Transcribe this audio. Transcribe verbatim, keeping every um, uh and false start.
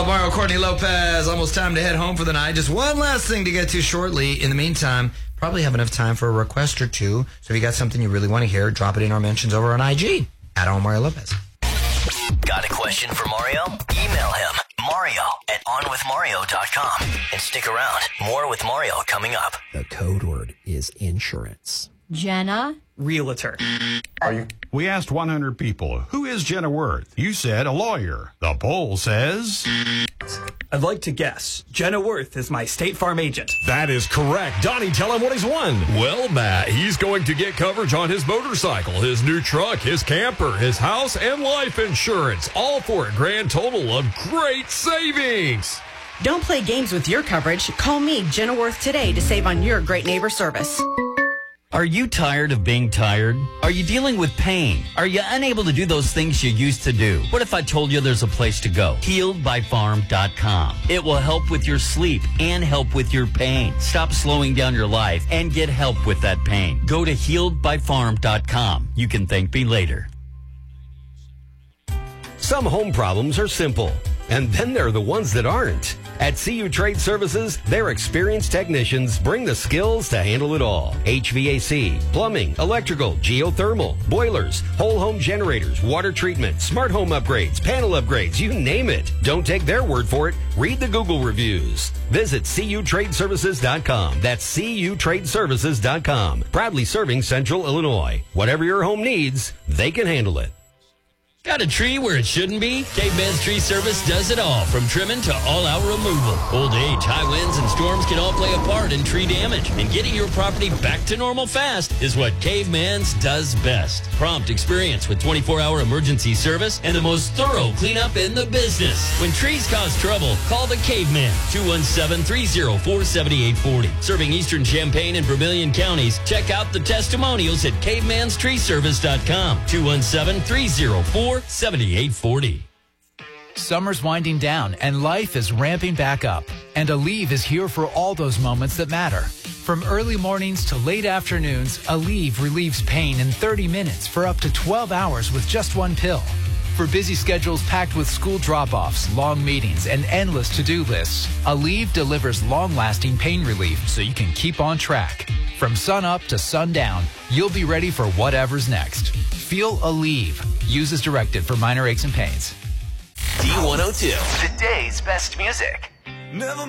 Mario, Courtney Lopez. Almost time to head home for the night. Just one last thing to get to shortly. In the meantime, probably have enough time for a request or two. So if you got something you really want to hear, drop it in our mentions over on I G at on Mario Lopez. Got a question for Mario? Email him, Mario at on with mario dot com. And stick around. More with Mario coming up. The code word is insurance. Jenna? Realtor. Are you? We asked one hundred people, who is Jenna Worth? You said a lawyer. The poll says... I'd like to guess. Jenna Worth is my State Farm agent. That is correct. Donnie, tell him what he's won. Well, Matt, he's going to get coverage on his motorcycle, his new truck, his camper, his house, and life insurance. All for a grand total of great savings. Don't play games with your coverage. Call me, Jenna Worth, today to save on your great neighbor service. Are you tired of being tired? Are you dealing with pain? Are you unable to do those things you used to do? What if I told you there's a place to go? healed by farm dot com. It will help with your sleep and help with your pain. Stop slowing down your life and get help with that pain. Go to healed by farm dot com. You can thank me later. Some home problems are simple, and then there are the ones that aren't. At C U Trade Services, their experienced technicians bring the skills to handle it all. H V A C, plumbing, electrical, geothermal, boilers, whole home generators, water treatment, smart home upgrades, panel upgrades, you name it. Don't take their word for it. Read the Google reviews. Visit C U trade services dot com. That's C U trade services dot com. Proudly serving Central Illinois. Whatever your home needs, they can handle it. Got a tree where it shouldn't be? Caveman's Tree Service does it all, from trimming to all-out removal. Old age, high winds, and storms can all play a part in tree damage, and getting your property back to normal fast is what Caveman's does best. Prompt experience with twenty-four hour emergency service and the most thorough cleanup in the business. When trees cause trouble, call the Caveman, two one seven, three oh four, seven eight four oh. Serving eastern Champaign and Vermilion counties, check out the testimonials at cavemans tree service dot com, two one seven, three oh four, seven eight four oh. Summer's winding down and life is ramping back up. And Aleve is here for all those moments that matter. From early mornings to late afternoons, Aleve relieves pain in thirty minutes for up to twelve hours with just one pill. For busy schedules packed with school drop-offs, long meetings, and endless to-do lists, Aleve delivers long-lasting pain relief so you can keep on track. From sun up to sundown, you'll be ready for whatever's next. Feel Aleve. Use as directed for minor aches and pains. D one oh two, today's best music. Never